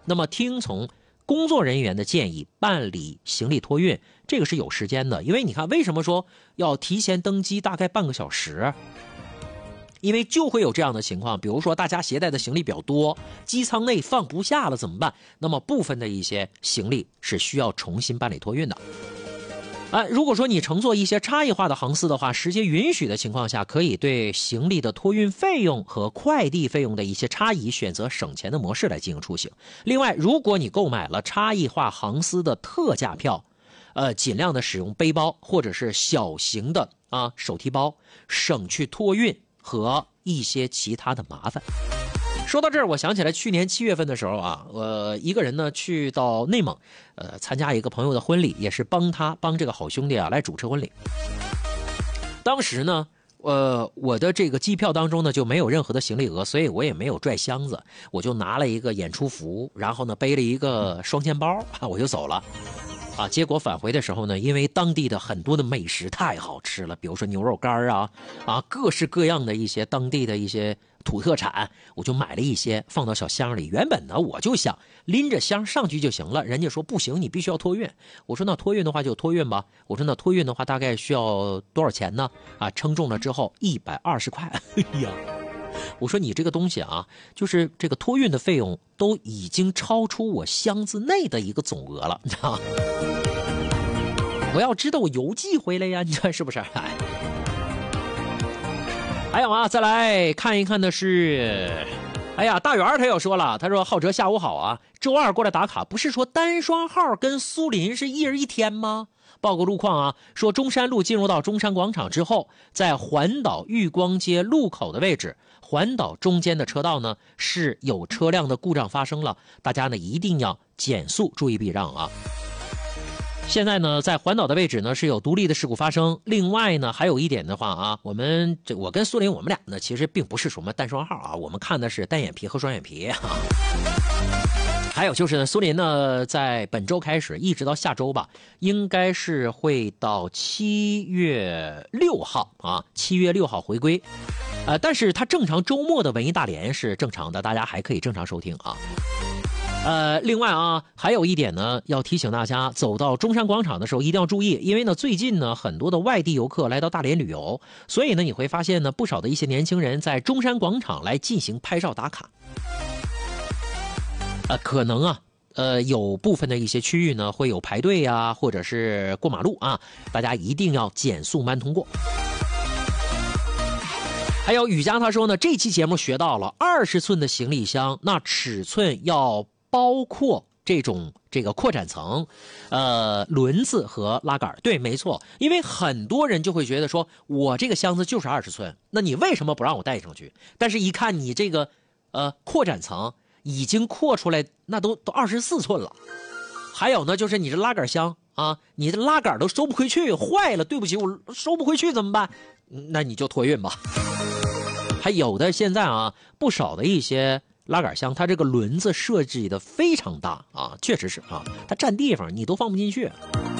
那么听从工作人员的建议办理行李托运，这个是有时间的。因为你看，为什么说要提前登机大概半个小时？因为就会有这样的情况，比如说大家携带的行李比较多，机舱内放不下了怎么办？那么部分的一些行李是需要重新办理托运的。如果说你乘坐一些差异化的航司的话，时间允许的情况下，可以对行李的托运费用和快递费用的一些差异选择省钱的模式来进行出行。另外，如果你购买了差异化航司的特价票，尽量的使用背包或者是小型的手提包，省去托运和一些其他的麻烦。说到这儿，我想起来去年7月份的时候一个人呢去到内蒙，参加一个朋友的婚礼，也是帮这个好兄弟来主持婚礼。当时呢，我的这个机票当中呢就没有任何的行李额，所以我也没有拽箱子，我就拿了一个演出服，然后呢背了一个双肩包，我就走了。结果返回的时候呢，因为当地的很多的美食太好吃了，比如说牛肉干各式各样的一些当地的一些土特产，我就买了一些放到小箱里。原本呢我就想拎着箱上去就行了，人家说不行，你必须要托运。我说那托运的话就托运吧。我说那托运的话大概需要多少钱呢？称重了之后120块。哎呀，我说你这个东西就是这个托运的费用都已经超出我箱子内的一个总额了，你知道吗？我要知道我邮寄回来呀，你看是不是？还有再来看一看的是，大圆他又说了，他说浩哲下午好周二过来打卡，不是说单双号跟苏林是1人1天吗？报个路况说中山路进入到中山广场之后，在环岛裕光街路口的位置，环岛中间的车道呢是有车辆的故障发生了，大家呢一定要减速，注意避让现在呢，在环岛的位置呢是有独立的事故发生。另外呢，还有一点的话我跟苏林我们俩呢其实并不是什么单双号我们看的是单眼皮和双眼皮还有就是呢，苏林呢在本周开始一直到下周吧，应该是会到7月6号7月6号回归。但是他正常周末的文艺大联是正常的，大家还可以正常收听另外还有一点呢，要提醒大家，走到中山广场的时候一定要注意，因为呢最近呢很多的外地游客来到大连旅游，所以呢你会发现呢不少的一些年轻人在中山广场来进行拍照打卡。可能有部分的一些区域呢会有排队或者是过马路大家一定要减速慢通过。还有雨佳他说呢，这期节目学到了20寸的行李箱，那尺寸要包括这个扩展层、轮子和拉杆。对，没错，因为很多人就会觉得说，我这个箱子就是20寸，那你为什么不让我带上去？但是一看你这个扩展层已经扩出来，那都24寸了。还有呢，就是你这拉杆箱你的拉杆都收不回去，坏了，对不起，我收不回去怎么办？那你就托运吧。还有的现在不少的一些拉杆箱，它这个轮子设计的非常大确实是它占地方，你都放不进去。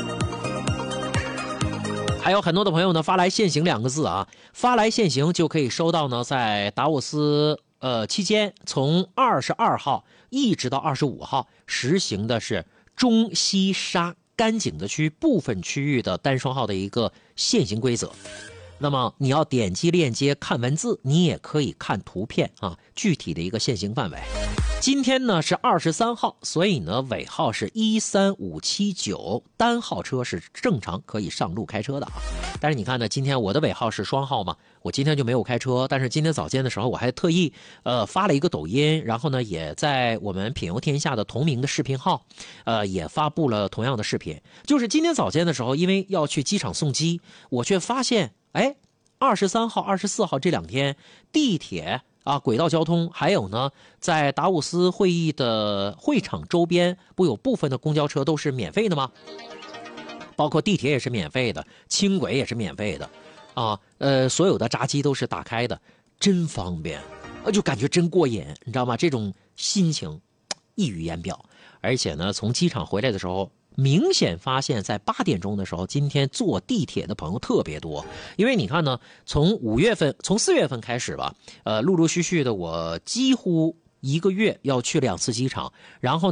还有很多的朋友呢发来限行2个字发来限行就可以收到呢，在达沃斯期间从22号一直到25号实行的是中西沙干井的区部分区域的单双号的一个限行规则。那么你要点击链接看文字，你也可以看图片具体的一个限行范围。今天呢是23号，所以呢尾号是13579，单号车是正常可以上路开车的但是你看呢，今天我的尾号是双号嘛，我今天就没有开车，但是今天早间的时候我还特意发了一个抖音，然后呢也在我们品游天下的同名的视频号也发布了同样的视频。就是今天早间的时候，因为要去机场送机，我却发现23号、24号这2天地铁轨道交通，还有呢在达沃斯会议的会场周边不有部分的公交车都是免费的吗？包括地铁也是免费的，轻轨也是免费的所有的闸机都是打开的，真方便就感觉真过瘾，你知道吗？这种心情溢于言表。而且呢从机场回来的时候，明显发现在8点钟的时候，今天坐地铁的朋友特别多。因为你看呢，从4月份开始吧，陆陆续续的我几乎1个月要去2次机场，然后